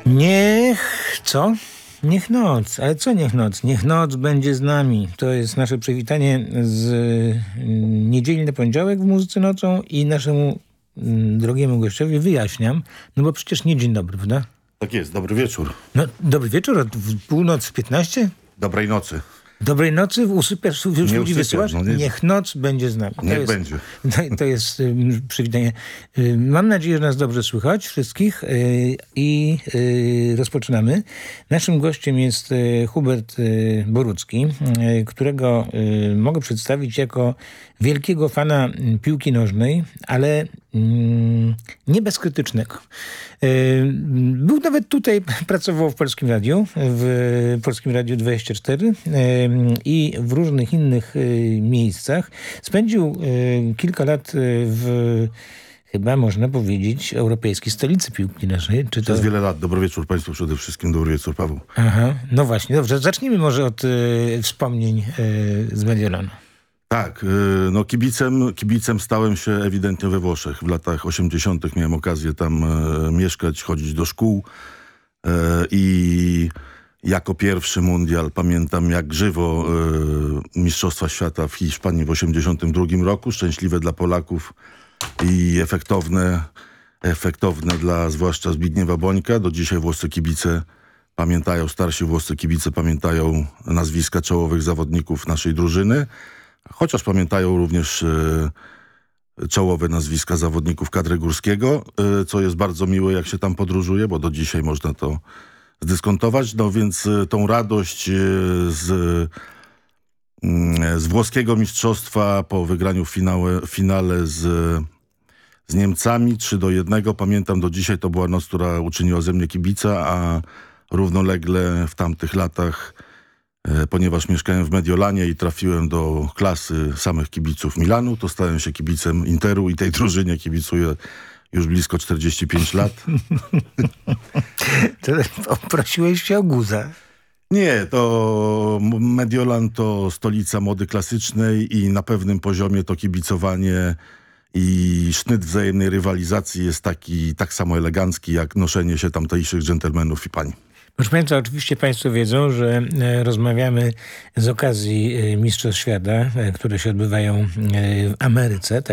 Niech co? Niech noc. Ale co niech noc? Niech noc będzie z nami. To jest nasze przywitanie z niedzieli na poniedziałek w Muzyce Nocą i naszemu drogiemu gościowi wyjaśniam, no bo przecież nie dzień dobry, prawda? Tak jest, dobry wieczór. No, dobry wieczór, w północ 15? Dobrej nocy. Dobrej nocy, usypiasz, już ludzi wysyłasz? No nie. Niech noc będzie z nami. Niech będzie. To jest przywitanie. Mam nadzieję, że nas dobrze słychać wszystkich i rozpoczynamy. Naszym gościem jest Hubert Borucki, którego mogę przedstawić jako wielkiego fana piłki nożnej, ale nie bezkrytycznego. Był nawet tutaj, pracował w Polskim Radiu, w Polskim Radiu 24 i w różnych innych miejscach. Spędził kilka lat w, chyba można powiedzieć, europejskiej stolicy piłki nożnej. To jest wiele lat. Dobry wieczór Państwu przede wszystkim. Dobry wieczór Paweł. Aha, no właśnie, dobrze. Zacznijmy może od wspomnień z Mediolanu. Tak, no kibicem stałem się ewidentnie we Włoszech. W latach 80. miałem okazję tam mieszkać, chodzić do szkół i jako pierwszy mundial pamiętam jak żywo Mistrzostwa Świata w Hiszpanii w 82 roku. Szczęśliwe dla Polaków i efektowne dla zwłaszcza Zbigniewa Bońka. Do dzisiaj włoscy kibice pamiętają, starsi włoscy kibice pamiętają nazwiska czołowych zawodników naszej drużyny. Chociaż pamiętają również czołowe nazwiska zawodników kadry Górskiego, co jest bardzo miłe, jak się tam podróżuje, bo do dzisiaj można to zdyskontować. No więc tą radość z włoskiego mistrzostwa po wygraniu w finale z Niemcami 3-1. Pamiętam do dzisiaj, to była noc, która uczyniła ze mnie kibica, a równolegle w tamtych latach, ponieważ mieszkałem w Mediolanie i trafiłem do klasy samych kibiców Milanu, to stałem się kibicem Interu i tej drużynie kibicuję już blisko 45 lat. To prosiłeś się o guza. Nie, to Mediolan to stolica mody klasycznej i na pewnym poziomie to kibicowanie i sznyt wzajemnej rywalizacji jest tak samo elegancki jak noszenie się tamtejszych dżentelmenów i pań. Proszę Państwa, oczywiście Państwo wiedzą, że rozmawiamy z okazji Mistrzostw Świata, które się odbywają w Ameryce.